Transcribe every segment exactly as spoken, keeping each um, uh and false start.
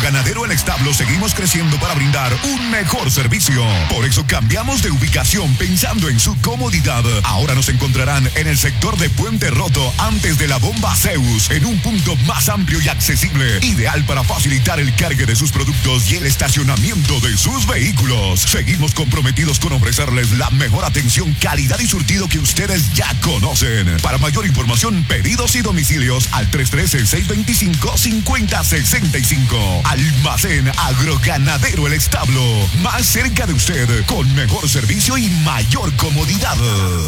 Agroganadero El Establo seguimos creciendo para brindar un mejor servicio. Por eso cambiamos de ubicación pensando en su comodidad. Ahora nos encontrarán en el sector de Puente Roto, antes de la bomba Zeus, en un punto más amplio y accesible, ideal para facilitar el cargue de sus productos y el estacionamiento de sus vehículos. Seguimos comprometidos con ofrecerles la mejor atención, calidad y surtido que ustedes ya conocen. Para mayor información, pedidos y domicilios al tres uno tres, seis dos cinco, cinco cero seis cinco. Almacén Agroganadero El Establo, más cerca de usted, con mejor servicio y mayor comodidad.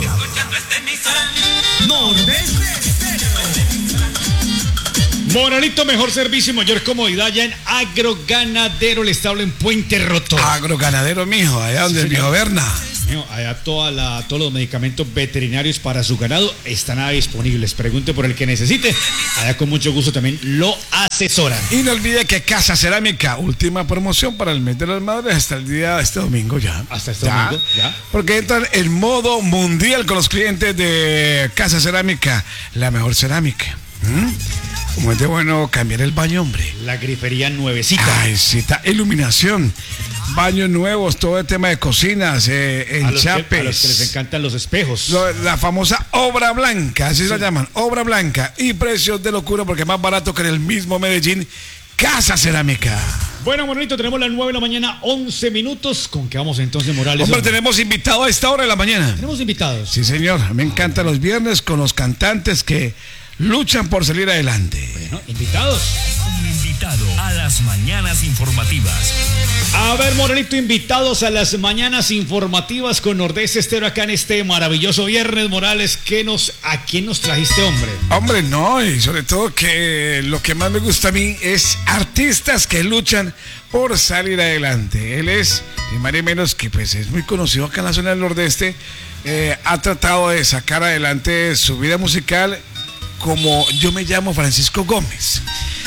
Moralito, mejor servicio y mayor comodidad ya en Agroganadero El Establo en Puente Roto. Agroganadero, mijo, allá donde sí, el mijo Berna. Mijo, allá toda la, todos los medicamentos veterinarios para su ganado están ahí disponibles. Pregunte por el que necesite. Allá con mucho gusto también lo asesoran. Y no olvide que Casa Cerámica, última promoción para el mes de las madres hasta el día de este domingo ya. Hasta este ya, domingo, ya. Porque entran en modo mundial con los clientes de Casa Cerámica, la mejor cerámica. ¿Mm? Como es de bueno cambiar el baño, hombre. La grifería nuevecita. Ay, cita, iluminación, baños nuevos, todo el tema de cocinas, eh, enchapes. A los que les encantan los espejos. Lo, la famosa obra blanca, así sí. la llaman, obra blanca. Y precios de locura porque más barato que en el mismo Medellín. Casa Cerámica. Bueno, bonito, tenemos las nueve de la mañana, once minutos. ¿Con qué vamos entonces, Morales? Hombre, hombre, tenemos invitado a esta hora de la mañana. Tenemos invitados. Sí, señor. Me encantan los viernes con los cantantes que luchan por salir adelante. Bueno, invitados. Un invitado a las mañanas informativas. A ver, Morelito, invitados a las mañanas informativas con Nordeste Estéreo acá en este maravilloso viernes. Morales, ¿qué nos, ¿a quién nos trajiste, hombre? Hombre, no, y sobre todo que lo que más me gusta a mí es artistas que luchan por salir adelante. Él es, ni más ni menos que pues es muy conocido acá en la zona del Nordeste. Eh, ha tratado de sacar adelante su vida musical como Yo Me Llamo Francisco Gómez.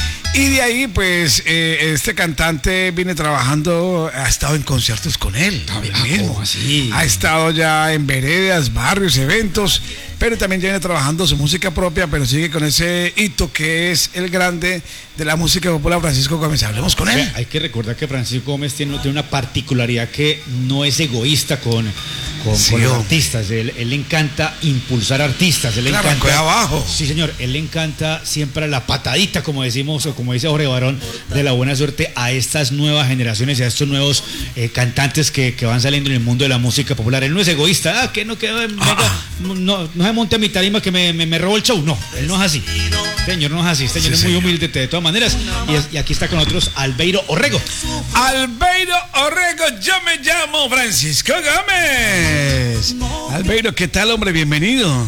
Y de ahí, pues, eh, este cantante viene trabajando, ha estado en conciertos con él, ah, él mismo. Así. Ha estado ya en veredas, barrios, eventos, pero también ya viene trabajando su música propia, pero sigue con ese hito que es el grande de la música popular, Francisco Gómez. Hablemos con él. Hay que recordar que Francisco Gómez tiene, tiene una particularidad que no es egoísta con... Con, sí, con los artistas, él, él le encanta impulsar artistas, él le claro, encanta abajo. Sí, señor, él le encanta siempre la patadita, como decimos, o como dice Jorge Barón, de la buena suerte a estas nuevas generaciones y a estos nuevos eh, cantantes que, que van saliendo en el mundo de la música popular. Él no es egoísta, ah, que no, que ah, venga, ah. no, no se monte a mi tarima que me, me, me robó el show, no, él no es así. Señor, no es así, señor, sí, es muy señor. humilde de todas maneras. Y, es, y aquí está con nosotros Albeiro Orrego. Albeiro Orrego, yo me llamo Francisco Gómez. Albeiro, ¿qué tal, hombre? Bienvenido.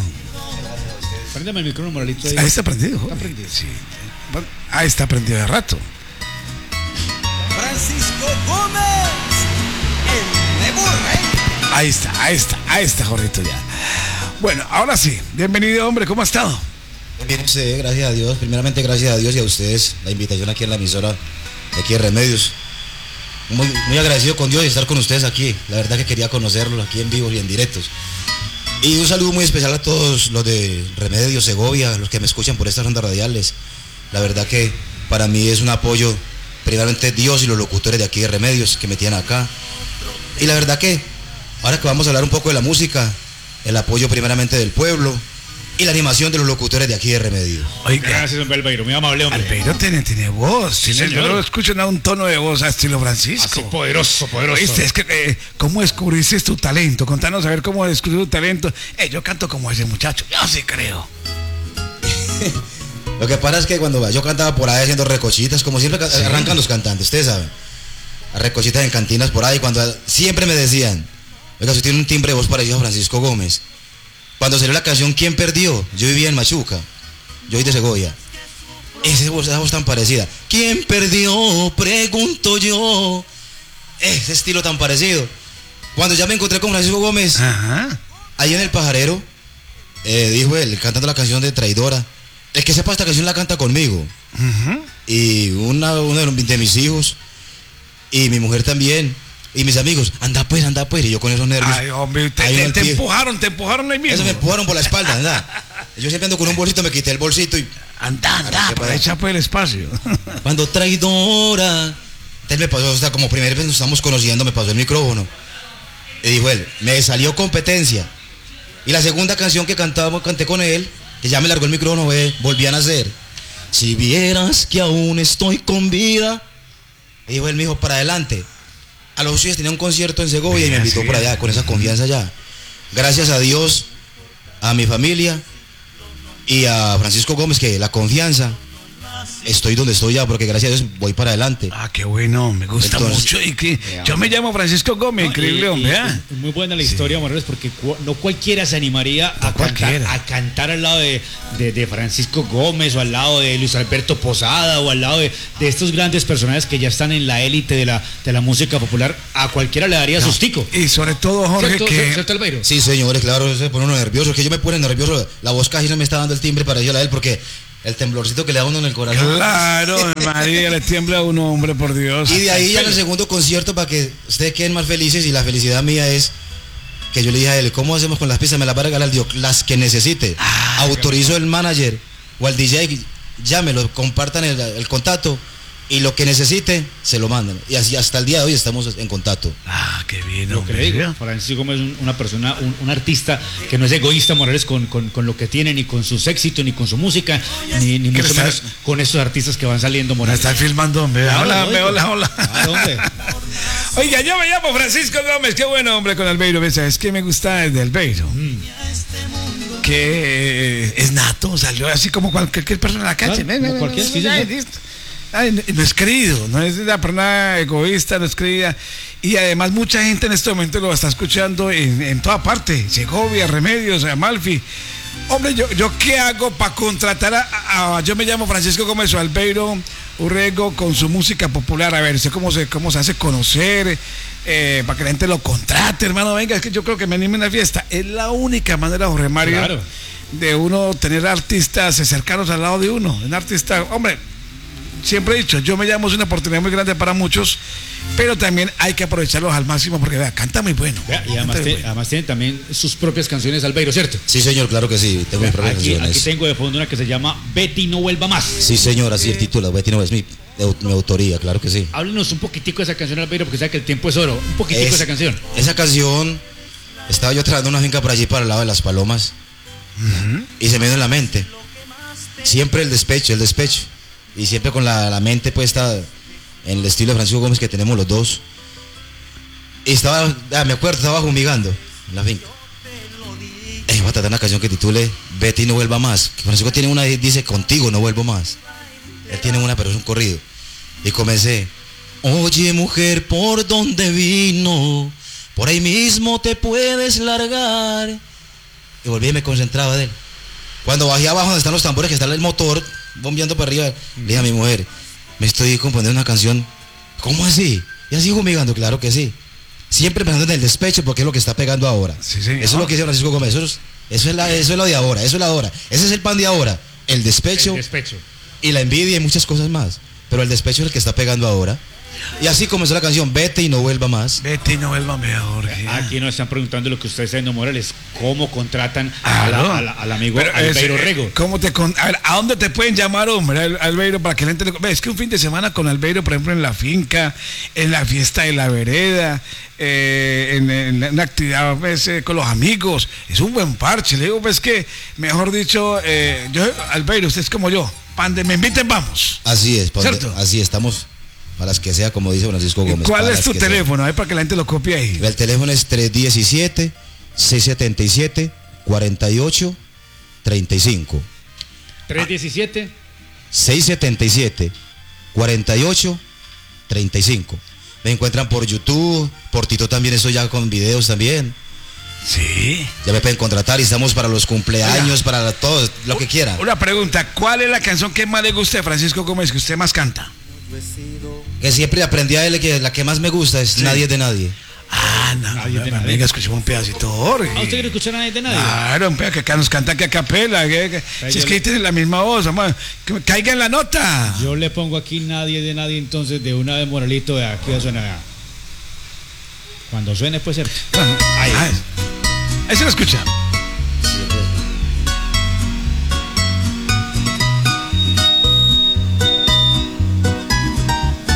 Préndame el micrófono, Moralito. Ahí está prendido. Está prendido. Sí. Bueno, ahí está prendido de rato. Francisco Gómez, el nuevo rey. Ahí está, ahí está, ahí está, Jorgito, ya. Bueno, ahora sí. Bienvenido, hombre. ¿Cómo ha estado? Bien, usted, gracias a Dios. Primeramente, gracias a Dios y a ustedes la invitación aquí en la emisora de aquí de Remedios. Muy, muy agradecido con Dios de estar con ustedes aquí. La verdad que quería conocerlos aquí en vivo y en directos. Y un saludo muy especial a todos los de Remedios, Segovia, los que me escuchan por estas ondas radiales. La verdad que para mí es un apoyo, primeramente Dios y los locutores de aquí de Remedios que me tienen acá. Y la verdad que ahora que vamos a hablar un poco de la música, el apoyo primeramente del pueblo y la animación de los locutores de aquí de Remedios. Oiga. Gracias, hombre Albeiro, muy amable, hombre. Albeiro tiene, tiene voz, sí, tiene, yo lo escucho en un tono de voz a estilo Francisco. Así, poderoso, poderoso. ¿Viste? Es que, eh, ¿cómo descubriste tu talento? Contanos a ver cómo descubriste tu talento. Eh, yo canto como ese muchacho, yo sí creo. Lo que pasa es que cuando yo cantaba por ahí haciendo recochitas, como siempre sí. arrancan los cantantes, ustedes saben, a recochitas en cantinas por ahí, cuando siempre me decían, oiga, usted tiene un timbre de voz parecido a Francisco Gómez. Cuando salió la canción ¿Quién perdió? Yo vivía en Machuca, yo soy de Segovia. Esa voz, esa voz tan parecida. ¿Quién perdió? Pregunto yo. Ese estilo tan parecido. Cuando ya me encontré con Francisco Gómez, ajá, ahí en El Pajarero, eh, dijo él, cantando la canción de Traidora. El que sepa esta canción la canta conmigo. Uh-huh. Y una, uno de, los, de mis hijos, y mi mujer también. Y mis amigos, anda pues, anda pues, y yo con esos nervios. Ay, hombre, te, te, te empujaron, te empujaron ahí mismo. Eso me empujaron por la espalda, ¿verdad? Yo siempre ando con un bolsito, me quité el bolsito y Anda, anda, aprovecha por el espacio. Cuando traidora. Entonces me pasó, o sea, como primera vez nos estamos conociendo, me pasó el micrófono. Y dijo él, me salió competencia. Y la segunda canción que cantaba, canté con él, que ya me largó el micrófono, fue Volví a nacer. Si vieras que aún estoy con vida. Y dijo él, me dijo, para adelante. A los ocho días tenía un concierto en Segovia y me invitó para allá, con esa confianza allá. Gracias a Dios, a mi familia y a Francisco Gómez, que la confianza, estoy donde estoy ya, porque gracias a Dios voy para adelante. Ah, qué bueno, me gusta Entonces, mucho. Y que, yo me llamo Francisco Gómez, No, increíble, y- hombre. y- ¿eh? y muy buena la historia, Morales, porque cu- no cualquiera se animaría a, cantar, cualquiera. a cantar al lado de, de- de Francisco Gómez o al lado de Luis Alberto Posada o al lado de, de estos grandes personajes que ya están en la élite de la, de la música popular. A cualquiera le daría sustico. Y sobre todo, Jorge, ¿Cierto, que... ¿cierto, Albeiro? Sí, señores, claro, se pone uno nervioso, es que yo me pone nervioso, la voz casi no me está dando el timbre para decirle a él, porque el temblorcito que le da uno en el corazón. Claro, María, le tiembla a uno, hombre, por Dios. Y de ahí ya en el segundo concierto, para que ustedes queden más felices, y la felicidad mía es que yo le dije a él, ¿cómo hacemos con las pistas? Me las va a regalar Dios, las que necesite. Autorizo el manager o al D J, llámelo, compartan el, el contacto, y lo que necesite, se lo mandan. Y así hasta el día de hoy estamos en contacto. Ah, qué bien, Lo que hombre. le digo, Francisco Gómez es un- una persona, un, un artista que no es egoísta, Morales, con, con, con lo que tiene, ni con sus éxitos, ni con su música, ni, ni mucho está- menos con estos artistas que van saliendo, Me Morales. están filmando, hombre. Claro, hola, lógico. hombre, hola, hola. Claro, hombre. Oiga, yo me llamo Francisco Gómez, qué bueno, hombre, con Albeiro. ¿Sabes qué me gusta de Albeiro? Que eh, es nato, salió así como cualquier persona en la calle. Claro, como cualquier, sí, señor. Ay, listo. Ay, no- no es creído, no es una persona egoísta, no es creída. Y además mucha gente en este momento lo está escuchando en, en toda parte. Segovia, Remedios, Amalfi. Hombre, yo, yo qué hago para contratar a, a- a- yo me llamo Francisco Gómez o Albeiro Urrego con su música popular. A ver, sé cómo se, cómo se hace conocer, eh, para que la gente lo contrate, hermano. Venga, es que yo creo que me anime a una fiesta. Es la única manera, Jorge Mario, Claro. de uno tener artistas cercanos al lado de uno. Un artista, hombre, siempre he dicho, yo me llamo, es una oportunidad muy grande para muchos, pero también hay que aprovecharlos al máximo porque vea, canta muy bueno. Vea, y además, Canta muy te- bueno. además tiene también sus propias canciones, Albeiro, ¿cierto? Sí, señor, claro que sí, tengo mis propias Aquí, aquí canciones. tengo de fondo una que se llama Betty no vuelva más. Sí, señor, así el título, Betty no es mi, de- mi autoría, claro que sí. Háblenos un poquitico de esa canción, Albeiro, porque sabe que el tiempo es oro. Un poquitico de Es- esa canción. Esa canción, estaba yo trabajando en una finca por allí para el lado de Las Palomas, y se me vino en la mente, siempre el despecho, el despecho, y siempre con la, la mente puesta en el estilo de Francisco Gómez que tenemos los dos. Y estaba, ah, me acuerdo, estaba fumigando en la finca. Eh, voy a tratar una canción que titule Betty no vuelva más. Que Francisco tiene una y dice contigo no vuelvo más. Él tiene una, pero es un corrido. Y comencé, oye mujer, ¿por dónde vino? Por ahí mismo te puedes largar. Y volví y me concentraba de él. Cuando bajé abajo donde están los tambores, que está el motor bombeando para arriba, le dije a mi mujer, me estoy componiendo una canción. ¿Cómo así? ¿Y así fumigando? Claro que sí. Siempre pensando en el despecho porque es lo que está pegando ahora. Sí, señor. Eso es lo que dice Francisco Gómez. Eso es, eso es, la, eso es lo de ahora, eso es lo de ahora. Ese es el pan de ahora. El despecho El despecho. y la envidia y muchas cosas más. Pero el despecho es el que está pegando ahora. Y así comenzó la canción, vete y no vuelva más. Betty no vuelva mejor. Jorge. Aquí nos están preguntando lo que usted está diciendo, Morales. ¿Cómo contratan a la- Claro. a la- al amigo Pero, Albeiro eh, Rego? ¿Cómo te con- a, ver, ¿a dónde te pueden llamar, hombre, Al- Albeiro, para que la gente le... Ve, es que un fin de semana con Albeiro, por ejemplo, en la finca, en la fiesta de la vereda, eh, en, en una actividad pues, eh, con los amigos, es un buen parche. Le digo, pues que, mejor dicho, eh, yo, Albeiro, usted es como yo, pande, me inviten, vamos. Así es, pa- ¿Cierto? así estamos. Para las que sea, como dice Francisco Gómez. ¿Cuál para es las tu que sea. teléfono? A ver, para que la gente lo copie ahí. El teléfono es tres uno siete, seis siete siete, cuatro ocho tres cinco. tres diecisiete. seis siete siete, cuatro ocho tres cinco. Me encuentran por YouTube, por Tito también estoy ya con videos también. Sí. Ya me pueden contratar y estamos para los cumpleaños, Oiga. para todo, lo que quieran. Una pregunta, ¿cuál es la canción que más le gusta de Francisco Gómez que usted más canta? Que siempre aprendí a él que la que más me gusta es Sí. Nadie es de nadie. Ah, no, Nadie no, de no, nadie. venga, escuchemos un pedacito, Jorge. ¿A usted quiere escuchar a nadie de nadie? Claro, un pedacito que acá nos canta que a capela, que, que- Ahí si es yo que le- tiene la misma voz, mamá, que caiga en la nota. Yo le pongo aquí nadie de nadie, entonces de una vez Moralito de aquí suena. vea. Cuando suene, pues cierto. Ahí, ahí se lo escucha.